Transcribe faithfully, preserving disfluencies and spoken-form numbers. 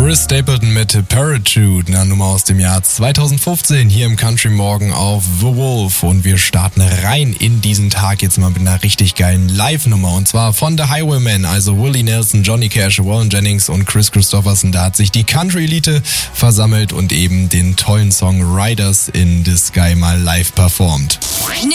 Chris Stapleton mit Parachute, eine Nummer aus dem Jahr zweitausendfünfzehn hier im Country Morgen auf The Wolf. Und wir starten rein in diesen Tag jetzt mal mit einer richtig geilen Live-Nummer. Und zwar von The Highwaymen, also Willie Nelson, Johnny Cash, Waylon Jennings und Chris Christopherson. Da hat sich die Country-Elite versammelt und eben den tollen Song Riders in the Sky mal live performt.